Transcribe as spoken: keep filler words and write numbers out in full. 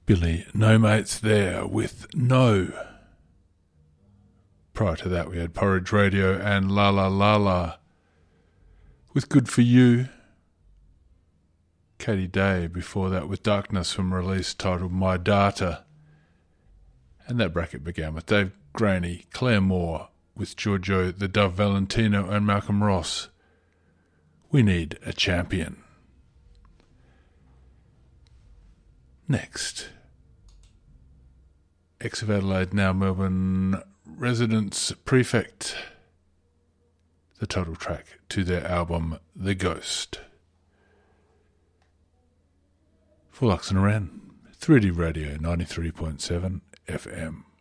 Billy No Mates there with No. Prior to that we had Porridge Radio and La La La La with Good For You. Katie Day before that with Darkness from a release titled My Data. And that bracket began with Dave Graney, Claire Moore with Giorgio, the Dove Valentino and Malcolm Ross. We Need a Champion. Next, ex of Adelaide, now Melbourne residence Prefect, the title track to their album The Ghost. For Lux and Aran, three D Radio ninety-three point seven F M.